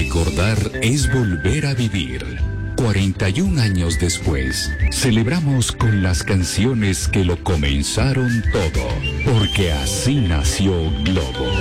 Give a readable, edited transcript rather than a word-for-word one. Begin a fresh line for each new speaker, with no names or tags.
Recordar es volver a vivir. 41 años después, celebramos con las canciones que lo comenzaron todo, porque así nació Globo.